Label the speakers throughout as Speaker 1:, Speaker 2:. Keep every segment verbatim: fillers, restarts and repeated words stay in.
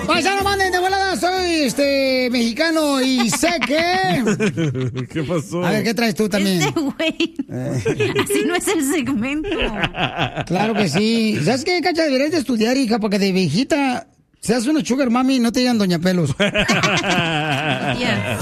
Speaker 1: Paisano, manden de volada, soy este mexicano y sé que...
Speaker 2: ¿Qué pasó?
Speaker 1: A ver, ¿qué traes tú también?
Speaker 3: Este güey. Eh. Así no es el segmento.
Speaker 1: Claro que sí. ¿Sabes qué, Cacha? Deberías de estudiar, hija, porque de viejita seas una sugar mami y no te digan doña pelos.
Speaker 3: Yeah.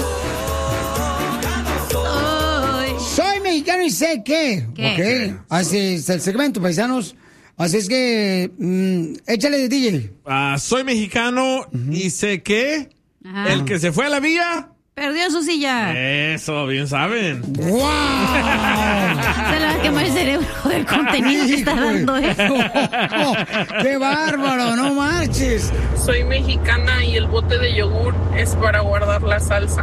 Speaker 1: Soy mexicano y sé que...
Speaker 3: ¿Qué?
Speaker 1: Ok, así es el segmento, paisanos. Así es que, mmm, échale de D J.
Speaker 2: Uh, soy mexicano uh-huh. y sé que
Speaker 3: Ajá.
Speaker 2: el que se fue a la villa...
Speaker 3: Perdió su silla.
Speaker 2: Eso, bien saben.
Speaker 1: ¡Wow!
Speaker 3: Se le va a quemar el cerebro del contenido que está dando, ¿eh?
Speaker 1: Oh, ¡qué bárbaro! ¡No marches!
Speaker 4: Soy mexicana y el bote de yogur es para guardar la salsa.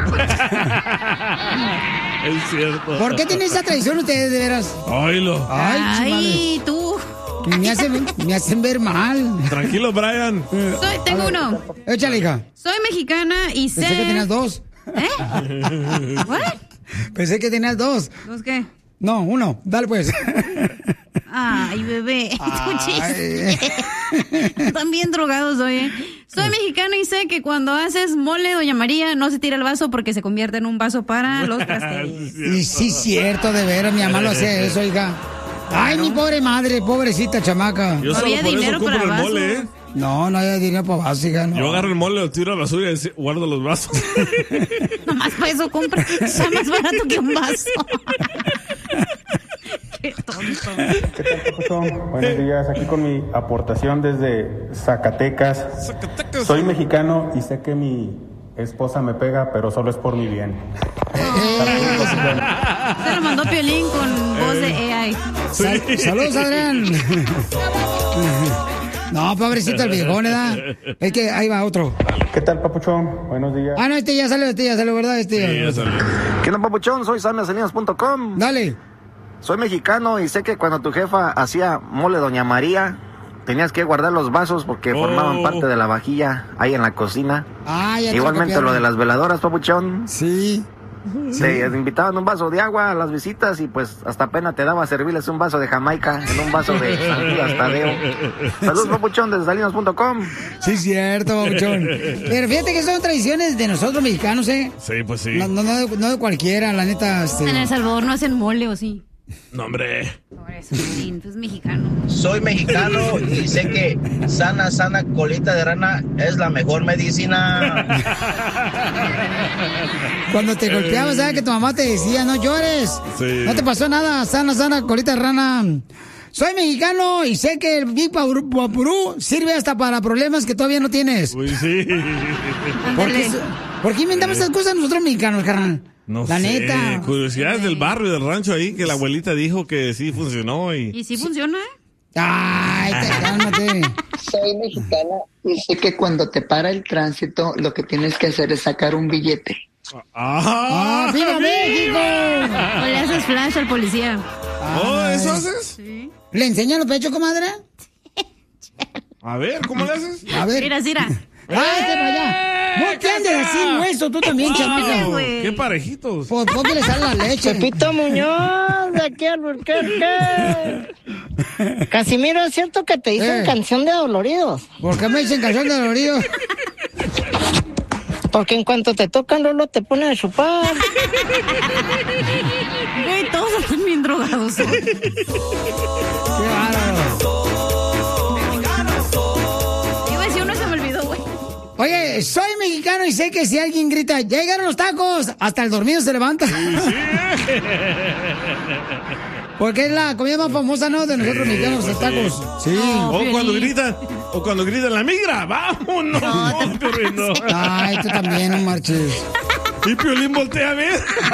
Speaker 2: Es cierto.
Speaker 1: ¿Por qué tienen esa tradición ustedes, de veras?
Speaker 2: Oílo.
Speaker 1: Ay,
Speaker 3: Ay tú.
Speaker 1: Me hacen, me hacen ver mal.
Speaker 2: Tranquilo, Brian.
Speaker 3: Soy, tengo ver, uno.
Speaker 1: Échale, hija.
Speaker 3: Soy mexicana y sé...
Speaker 1: Pensé que tenías dos.
Speaker 3: ¿Eh? ¿What?
Speaker 1: Pensé que tenías dos.
Speaker 3: ¿Dos qué?
Speaker 1: No, uno. Dale, pues.
Speaker 3: Ay, bebé.
Speaker 1: Ay.
Speaker 3: También drogados hoy, ¿eh? Soy mexicana y sé que cuando haces mole, doña María, no se tira el vaso porque se convierte en un vaso para los pasteles.
Speaker 1: Y sí, cierto, de veras. Mi mamá lo hacía eso, hija. Ay, mi pobre madre, pobrecita chamaca.
Speaker 2: Yo solo
Speaker 3: había
Speaker 2: por
Speaker 3: dinero
Speaker 2: eso compro
Speaker 3: para
Speaker 2: el mole,
Speaker 3: vasos.
Speaker 2: ¿eh?
Speaker 1: No, no hay dinero para vasos, hija, no.
Speaker 2: Yo agarro el mole, lo tiro a la basura y guardo los vasos.
Speaker 3: Nomás para eso compra. Está más barato que un vaso. Qué tonto.
Speaker 5: ¿Qué tal, Papuchón? Buenos días, aquí con mi aportación desde Zacatecas.
Speaker 2: Zacatecas.
Speaker 5: Soy mexicano y sé que mi esposa me pega, pero solo es por mi bien.
Speaker 3: Se lo mandó Piolín con voz de A I.
Speaker 2: Sí.
Speaker 1: Sal- saludos, Adrián. No, pobrecito el viejón, ¿verdad? Es que ahí va otro.
Speaker 5: ¿Qué tal, Papuchón? Buenos días.
Speaker 1: Ah, no, este ya salió, este ya salió, ¿verdad? Este
Speaker 2: Sí, ya salió.
Speaker 6: ¿Qué onda, Papuchón? Soy sammy salinas punto com.
Speaker 1: Dale.
Speaker 6: Soy mexicano y sé que cuando tu jefa hacía mole Doña María, tenías que guardar los vasos porque
Speaker 2: Oh.
Speaker 6: formaban parte de la vajilla ahí en la cocina.
Speaker 1: Ah, ya te
Speaker 6: Igualmente
Speaker 1: copiaron.
Speaker 6: lo de las veladoras, Papuchón.
Speaker 1: Sí.
Speaker 6: Te invitaban un vaso de agua a las visitas y pues hasta pena te daba servirles un vaso de Jamaica en un vaso de San Judas Tadeo. Saludos, Papuchón, desde salinas punto com.
Speaker 1: Sí, cierto, Papuchón. Pero fíjate que son tradiciones de nosotros mexicanos, ¿eh?
Speaker 2: Sí, pues sí.
Speaker 1: No, no, no, de, no de cualquiera, la neta. Este...
Speaker 3: En El Salvador no hacen mole, ¿o sí?
Speaker 2: No, hombre.
Speaker 3: Por eso, sí, es mexicano.
Speaker 7: Soy mexicano y sé que sana, sana colita de rana es la mejor medicina.
Speaker 1: Cuando te golpeabas, ¿sabes que tu mamá te decía, no llores?
Speaker 2: Sí.
Speaker 1: No te pasó nada, sana, sana, colita de rana. Soy mexicano y sé que el Big Vaporú sirve hasta para problemas que todavía no tienes.
Speaker 2: Uy, sí.
Speaker 1: ¿Por qué, ¿Por qué inventamos estas cosas nosotros mexicanos, carnal?
Speaker 2: No
Speaker 1: La
Speaker 2: sé.
Speaker 1: neta.
Speaker 2: Curiosidades del barrio, del rancho ahí, que la abuelita dijo que sí funcionó y...
Speaker 3: ¿Y sí funciona, eh?
Speaker 1: Ay, te, cálmate.
Speaker 8: Soy mexicana y sé que cuando te para el tránsito, lo que tienes que hacer es sacar un billete.
Speaker 2: ¡Ah!
Speaker 1: ¡Ah, viva México!
Speaker 3: O le haces flash al policía.
Speaker 2: ¿Oh, eso haces?
Speaker 3: Sí.
Speaker 1: ¿Le enseñan los pechos, comadre?
Speaker 2: A ver, ¿cómo le haces?
Speaker 1: A ver.
Speaker 3: Mira, mira.
Speaker 1: ¡Ay, te para allá! No te andes así, hueso, tú también, chamaca.
Speaker 3: güey.
Speaker 2: ¡Qué parejitos!
Speaker 1: ¿Por dónde le sale la leche?
Speaker 9: Pepito Muñoz, de aquí al Burquerque. Casimiro, ¿es cierto que te dicen
Speaker 1: Eh.
Speaker 9: canción de doloridos?
Speaker 1: ¿Por qué me dicen canción de dolorido?
Speaker 9: Porque en cuanto te tocan, Lolo, te ponen a chupar.
Speaker 3: Güey, todos están bien drogados. ¿Eh?
Speaker 1: ¡Qué bárbaro!
Speaker 3: Iba a decir uno, se me olvidó, güey.
Speaker 1: Oye, soy mexicano y sé que si alguien grita, ¡ya llegaron los tacos! Hasta el dormido se levanta. Porque es la comida más famosa, ¿no? De nosotros mexicanos, los tacos. Sí.
Speaker 2: O cuando gritan, o cuando gritan la migra, vámonos. No, Piolín, no.
Speaker 1: Ay, tú también, no marches.
Speaker 2: Y Piolín voltea a ver.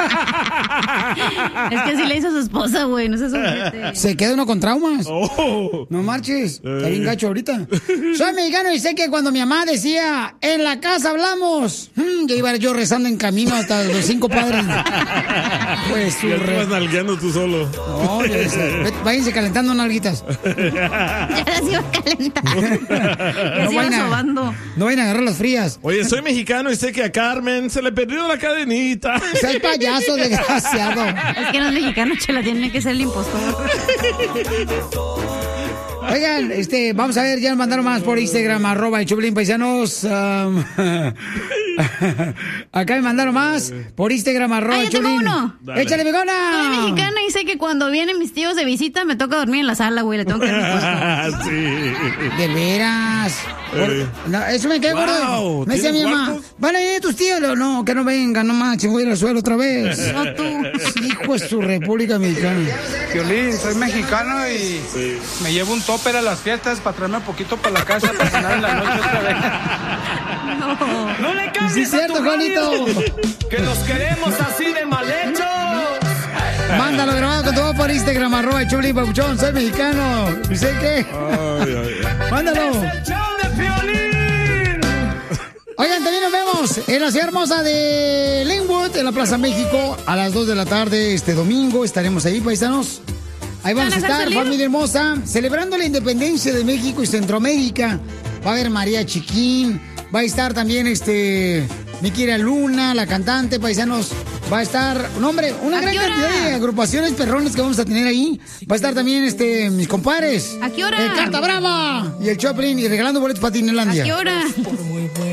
Speaker 3: Es que así le hizo a su esposa, güey, no seas ojete.
Speaker 1: Se queda uno con traumas.
Speaker 2: Oh.
Speaker 1: No marches, está bien gacho ahorita. Soy mexicano y sé que cuando mi mamá decía, en la casa hablamos, hmm, ya iba yo rezando en camino hasta los cinco padres. Pues su
Speaker 2: Ya te
Speaker 1: re...
Speaker 2: vas nalgueando tú solo.
Speaker 1: No, ya sé. Váyanse calentando nalguitas.
Speaker 3: Ya las iba calentando. Ya
Speaker 1: No
Speaker 3: se iba
Speaker 1: vayan a-
Speaker 3: sobando.
Speaker 1: No vayan a agarrar las frías.
Speaker 2: Oye, soy mexicano y sé que a Carmen se le perdió la cadenita.
Speaker 1: Seas payaso, desgraciado.
Speaker 3: Es que los mexicanos, chela, tienen que ser el impostor.
Speaker 1: Oigan, este, vamos a ver, ya nos mandaron más por Instagram, arroba el Choplin, paisanos. Um, acá me mandaron más por Instagram, arroba
Speaker 3: el Choplin. uno.
Speaker 1: Échale, Bigona.
Speaker 3: Soy mexicana y sé que cuando vienen mis tíos de visita me toca dormir en la sala, güey. Le tengo que dar mi
Speaker 2: Sí.
Speaker 1: De veras.
Speaker 2: Eh.
Speaker 1: No, eso me quedé
Speaker 2: Wow,
Speaker 1: gordo. Me decía mi mamá,
Speaker 2: cuartos?
Speaker 1: van a ir tus tíos. No, no, que no vengan, no manches, voy a ir al suelo otra vez.
Speaker 3: No, tú.
Speaker 1: Hijo de su República Mexicana.
Speaker 10: Piolín, soy mexicano y
Speaker 2: Sí.
Speaker 10: me llevo un topper a las fiestas para traerme un poquito para la casa para cenar en la noche otra vez.
Speaker 3: No.
Speaker 11: No le cambies
Speaker 1: Sí, es cierto,
Speaker 11: a tu radio,
Speaker 1: Juanito.
Speaker 11: que los queremos así de mal hechos.
Speaker 1: Mándalo grabado con todo por Instagram, arroba el Choplin, papuchón. Soy mexicano. ¿Y sé qué?
Speaker 2: Ay, ay, ay.
Speaker 1: Mándalo.
Speaker 11: ¡Es el show de Piolín!
Speaker 1: Oigan, también nos vemos en la ciudad hermosa de Linwood, en la Plaza México, a las dos de la tarde este domingo. Estaremos ahí, paisanos. Ahí vamos a
Speaker 3: ¿Van a
Speaker 1: estar,
Speaker 3: salir?
Speaker 1: familia hermosa, celebrando la independencia de México y Centroamérica. Va a haber María Chiquín, va a estar también este mi querida Luna, la cantante, paisanos. Va a estar, no hombre, una
Speaker 3: ¿A
Speaker 1: gran
Speaker 3: qué hora?
Speaker 1: cantidad de agrupaciones perrones que vamos a tener ahí. Va a estar también este mis compadres.
Speaker 3: ¿A qué hora?
Speaker 1: El Carta Brava y el Choplin y regalando boletos para
Speaker 3: ¿A
Speaker 1: Tinelandia.
Speaker 3: qué hora?